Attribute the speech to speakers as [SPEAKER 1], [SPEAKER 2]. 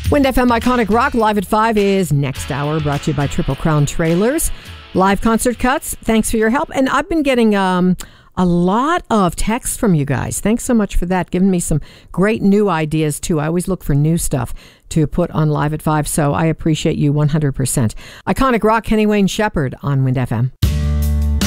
[SPEAKER 1] Wind FM Iconic Rock Live at 5 is next hour, brought to you by Triple Crown Trailers. Live concert cuts. Thanks for your help. And I've been getting a lot of texts from you guys. Thanks so much for that. Giving me some great new ideas, too. I always look for new stuff to put on Live at 5, so I appreciate you 100%. Iconic Rock, Kenny Wayne Shepherd on Wind FM.